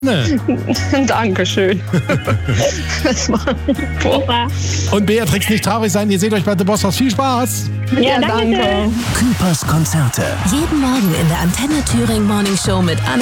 Ne. Dankeschön. Das war Super. Und Beatrix, nicht traurig sein, ihr seht euch bei The Boss Haus. Viel Spaß! Ja, danke. danke. Küpers Konzerte. Jeden Morgen in der Antenne Thüringen Morning Show mit Anna